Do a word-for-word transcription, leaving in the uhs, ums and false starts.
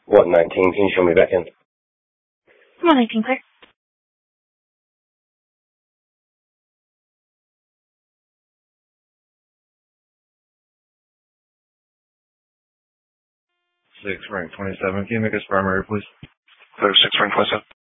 What, nineteen? Can you show me back in? Come on, nineteen, clear. Six, rank twenty-seven. Can you make us primary, please? Clear six, rank twenty-seven.